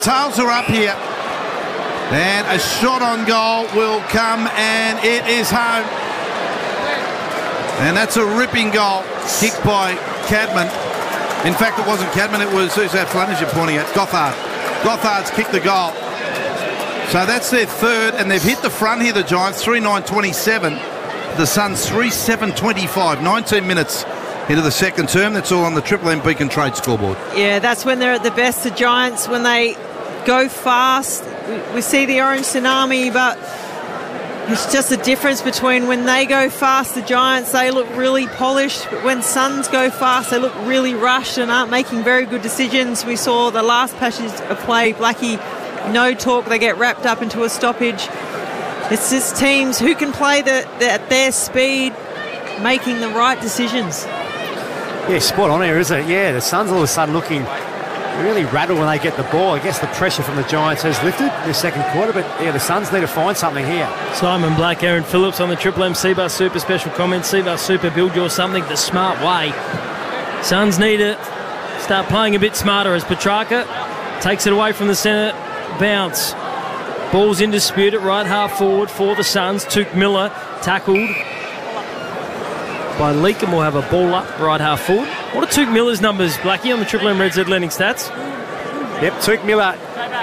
Tails are up here. And a shot on goal will come, and it is home. And that's a ripping goal, kicked by Cadman. In fact, it wasn't Cadman, it was, who's that Flanagan you're pointing at? Gothard. Gothard's kicked the goal. So that's their third, and they've hit the front here, the Giants, 3-9-27. The Suns, 3-7-25. 19 minutes into the second term. That's all on the Triple M Beacon Trade scoreboard. Yeah, that's when they're at the best, the Giants, when they go fast. We see the orange tsunami, but it's just a difference between when they go fast, the Giants, they look really polished, but when Suns go fast, they look really rushed and aren't making very good decisions. We saw the last passage of play, Blackie, no talk, they get wrapped up into a stoppage. It's just teams who can play at their speed, making the right decisions. Yeah, spot on here, isn't it? Yeah, the Suns all of a sudden looking really rattled when they get the ball. I guess the pressure from the Giants has lifted in the second quarter, but yeah, the Suns need to find something here. Simon Black, Aaron Phillips on the Triple M Cbus Super special comments. Cbus Super, build your something the smart way. Suns need to start playing a bit smarter as Petrarca takes it away from the centre. Bounce. Ball's in dispute at right half forward for the Suns. Tuke Miller tackled by Leakham. Will have a ball up right half forward. What are Tuke Miller's numbers, Blackie, on the Triple M Red Z Lending stats? Yep, Tuke Miller.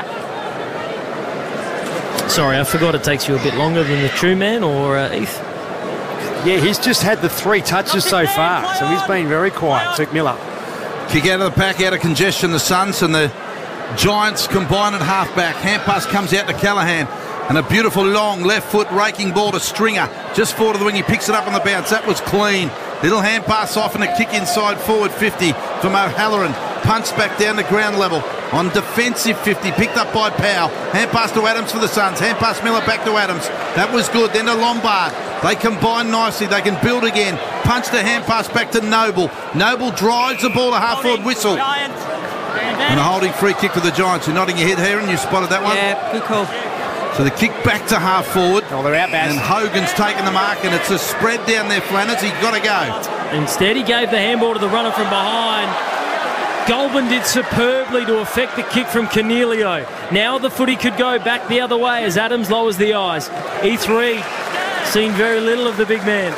Sorry, I forgot it takes you a bit longer than the True Man or Heath. Yeah, he's just had the 3 touches so far, so he's been very quiet, Tuke Miller. Kick out of the pack, out of congestion, the Suns, and the Giants combine at half-back. Hand pass comes out to Callaghan. And a beautiful long left foot raking ball to Stringer. Just forward of the wing, he picks it up on the bounce. That was clean. Little hand pass off and a kick inside forward 50 from O'Halloran. Punch back down to ground level on defensive 50. Picked up by Powell. Hand pass to Adams for the Suns. Hand pass Miller back to Adams. That was good. Then to Lombard. They combine nicely. They can build again. Punch the hand pass back to Noble. Noble drives the ball to half forward whistle. And a holding free kick for the Giants. You're nodding your head here and you spotted that one? Yeah, good call. So the kick back to half forward. Oh, they're out, Bass. And Hogan's taken the mark, and it's a spread down there, Flanners. He's got to go. Instead, he gave the handball to the runner from behind. Goulburn did superbly to affect the kick from Cornelio. Now the footy could go back the other way as Adams lowers the eyes. E3 seen very little of the big man.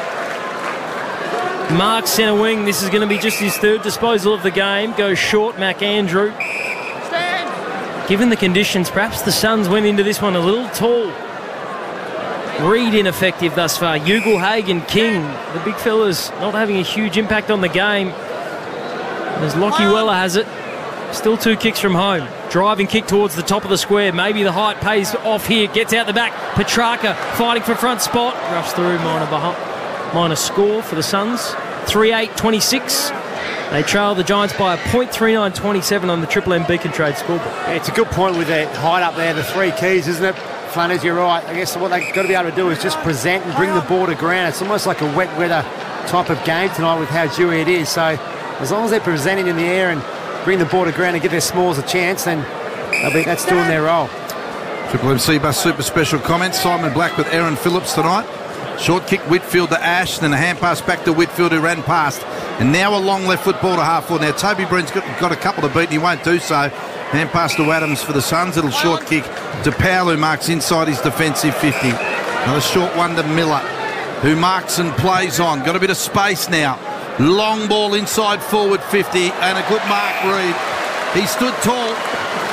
Mark centre wing. This is going to be just his third disposal of the game. Goes short, McAndrew. Given the conditions, perhaps the Suns went into this one a little tall. Reed ineffective thus far. Ugle-Hagan, King, the big fellas not having a huge impact on the game. As Lockie Weller has it, still 2 kicks from home. Driving kick towards the top of the square. Maybe the height pays off here. Gets out the back. Petrarca fighting for front spot. Rush through, minor score for the Suns. 3-8-26. They trail the Giants by a point, 39-27 on the Triple M Beacon Trade scoreboard. Yeah, it's a good point with that height up there, the 3 keys, isn't it? Flanners, you're right. I guess what they've got to be able to do is just present and bring the ball to ground. It's almost like a wet weather type of game tonight with how dewy it is. So as long as they're presenting in the air and bring the ball to ground and give their smalls a chance, then that's doing their role. Triple M Cbus Super Special comments. Simon Black with Aaron Phillips tonight. Short kick, Whitfield to Ash, then a hand pass back to Whitfield who ran past. And now a long left foot ball to half forward. Now Toby Breen's got a couple to beat and he won't do so. Hand pass to Adams for the Suns. Little short kick to Powell who marks inside his defensive 50. Another short one to Miller who marks and plays on. Got a bit of space now. Long ball inside forward 50 and a good mark, Reed. He stood tall.